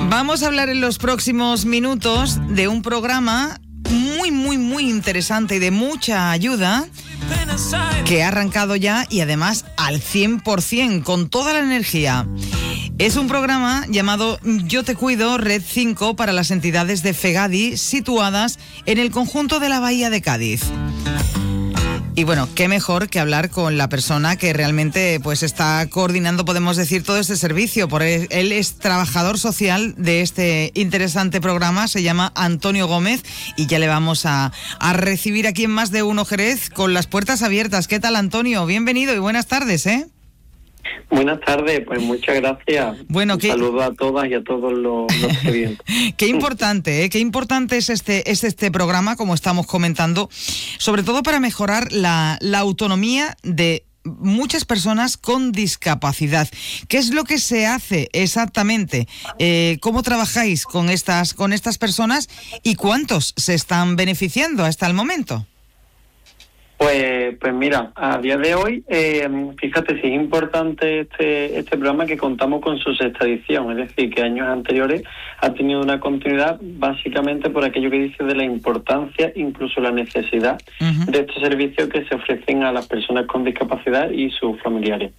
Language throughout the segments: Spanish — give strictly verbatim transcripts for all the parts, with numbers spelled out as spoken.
Vamos a hablar en los próximos minutos de un programa muy, muy, muy interesante y de mucha ayuda que ha arrancado ya y además al cien por ciento, con toda la energía. Es un programa llamado Yo Te Cuido, Red cinco, para las entidades de FEGADI situadas en el conjunto de la Bahía de Cádiz. Y bueno, qué mejor que hablar con la persona que realmente pues está coordinando, podemos decir, todo este servicio. Porque él es trabajador social de este interesante programa, se llama Antonio Gómez, y ya le vamos a, a recibir aquí en Más de Uno Jerez con las puertas abiertas. ¿Qué tal, Antonio? Bienvenido y buenas tardes, ¿eh? Buenas tardes, pues muchas gracias. Bueno, un que... saludo a todas y a todos los, los clientes. Qué importante, ¿eh? Qué importante es este, es este programa, como estamos comentando, sobre todo para mejorar la, la autonomía de muchas personas con discapacidad. ¿Qué es lo que se hace exactamente? Eh, ¿Cómo trabajáis con estas, con estas personas y cuántos se están beneficiando hasta el momento? Pues, pues mira, a día de hoy, eh, fíjate, sí es importante este este programa que contamos con su sexta edición, es decir, que años anteriores ha tenido una continuidad básicamente por aquello que dice de la importancia, incluso la necesidad uh-huh. de estos servicios que se ofrecen a las personas con discapacidad y sus familiares.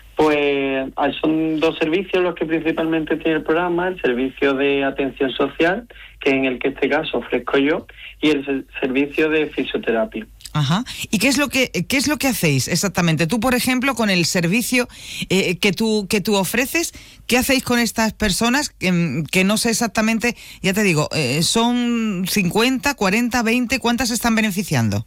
Pues son dos servicios los que principalmente tiene el programa: el servicio de atención social, que en el que en este caso ofrezco yo, y el servicio de fisioterapia. Ajá. ¿Y qué es lo que qué es lo que hacéis exactamente? Tú, por ejemplo, con el servicio eh, que tú que tú ofreces, ¿qué hacéis con estas personas que, que no sé exactamente? Ya te digo, eh, son cincuenta, cuarenta, veinte, ¿cuántas están beneficiando?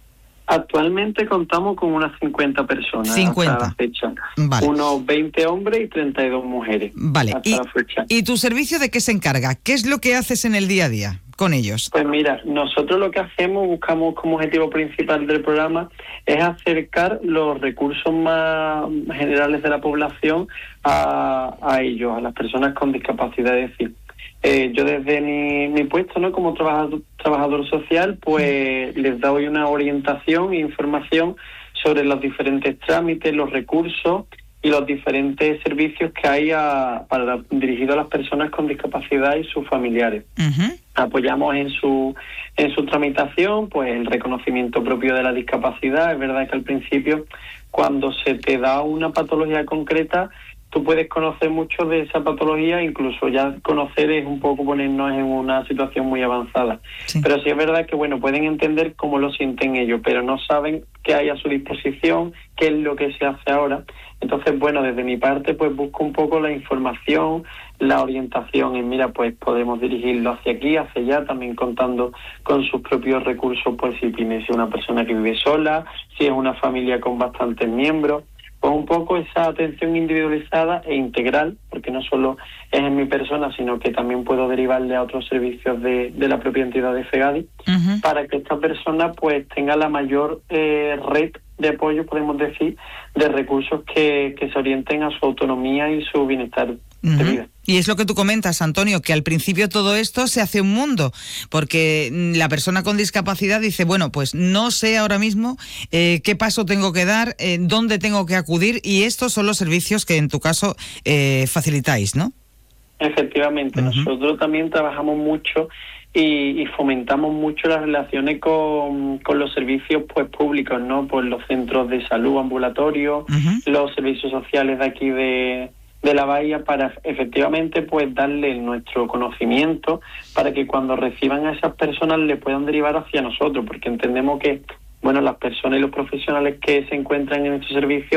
Actualmente contamos con unas cincuenta personas cincuenta. Hasta la fecha. Vale. Unos veinte hombres y treinta y dos mujeres. Vale. Hasta ¿Y, la fecha. ¿Y tu servicio de qué se encarga? ¿Qué es lo que haces en el día a día con ellos? Pues mira, nosotros lo que hacemos, buscamos como objetivo principal del programa, es acercar los recursos más generales de la población a, a ellos, a las personas con discapacidad. Es decir, Eh, yo desde mi, mi puesto, ¿no?, como trabajador, trabajador social, pues les doy una orientación e información sobre los diferentes trámites, los recursos y los diferentes servicios que hay a, para dirigidos a las personas con discapacidad y sus familiares. Uh-huh. Apoyamos en su en su tramitación, pues el reconocimiento propio de la discapacidad. Es verdad que al principio, cuando se te da una patología concreta, tú puedes conocer mucho de esa patología, incluso ya conocer es un poco ponernos en una situación muy avanzada. Sí. Pero sí es verdad que, bueno, pueden entender cómo lo sienten ellos, pero no saben qué hay a su disposición, qué es lo que se hace ahora. Entonces, bueno, desde mi parte, pues busco un poco la información, la orientación en, mira, pues podemos dirigirlo hacia aquí, hacia allá, también contando con sus propios recursos, pues si tiene, si es una persona que vive sola, si es una familia con bastantes miembros. Pues un poco esa atención individualizada e integral, porque no solo es en mi persona, sino que también puedo derivarle a otros servicios de, de la propia entidad de FEGADI, uh-huh. para que esta persona pues tenga la mayor eh, red de apoyo, podemos decir, de recursos que, que se orienten a su autonomía y su bienestar uh-huh. de vida. Y es lo que tú comentas, Antonio, que al principio todo esto se hace un mundo, porque la persona con discapacidad dice, bueno, pues no sé ahora mismo eh, qué paso tengo que dar, eh, dónde tengo que acudir, y estos son los servicios que en tu caso eh, facilitáis, ¿no? Efectivamente, uh-huh. nosotros también trabajamos mucho y, y fomentamos mucho las relaciones con, con los servicios pues públicos, ¿no? Pues los centros de salud ambulatorios, uh-huh. los servicios sociales de aquí de... de la bahía, para efectivamente pues darle nuestro conocimiento para que cuando reciban a esas personas le puedan derivar hacia nosotros, porque entendemos que, bueno, las personas y los profesionales que se encuentran en estos servicios